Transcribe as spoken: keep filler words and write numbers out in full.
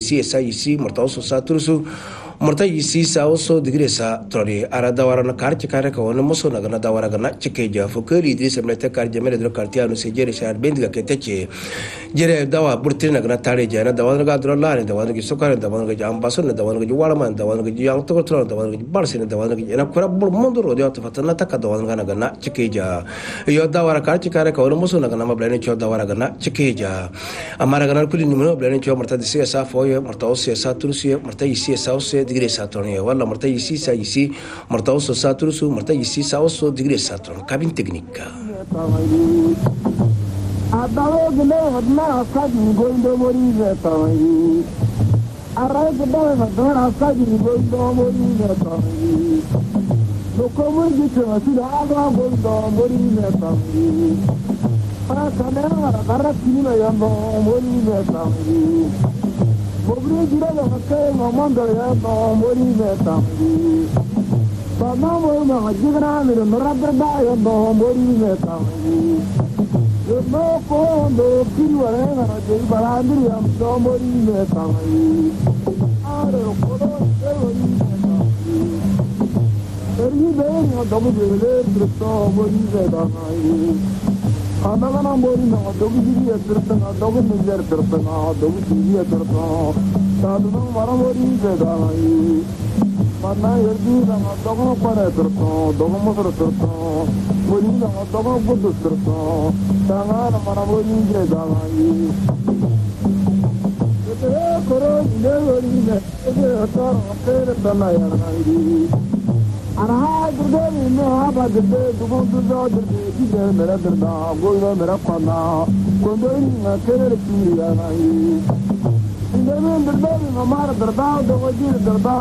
yisi esa yisi marta oso satrusu marta yisi sa oso digresa trori ara dawara na karche kare ka wona moso na gana dawara gana chikeja fokeri idris amlete karje mere dro kartiano se jere shar bendiga keteche jere dawa burtina gana tare jana dawa ga dro la ne dawa ga sokare dawa ga ambaso ne dawa ga wala man dawa ga yang to tro dawa ga barse ne dawa ga na kura bur mondo ro de fatana ta ka dawa gana gana chikeja yo dawara karche kare ka wona moso na gana mablene cho dawara gana chikeja amara gana kuli ni mo blene cho marta dise sa foye marta oso sa tursi marta yisi sa oso digre satron wala marta yisi sa yisi marta oso sa tursu marta yisi sa oso digre satron cabine technique Adawe gele hadna asadi goindo mori vetawi Arai gele hadna asadi goindo mori vetawi Lokomo gitu sida aga goindo mori vetawi Akana gara kini yambo mori vetawi Mobri gira la hakke mamanda yambo mori vetawi Bana mo ma jigra mi marabda yambo mori vetawi No kondo kirware na jei balandri am somori me samai are kodo sevori me samai eri be no dobu bele trto mori me samai ana na mori no dobu diri trto na dobu niger trto na dobu diri trto sadu no mara mori me samai mana erdi na dobu pare trto dobu mo trto mori na dobu budu trto Tangan maraboni jedai. Ete koro neveri ne ete atar tere tanayarai. Arha gurde ne aba gurde dugon duzo gurde ide mera durda goyo mera pana kondoi na kere piri anai. Inde men durda ne mara durda dogo jir durda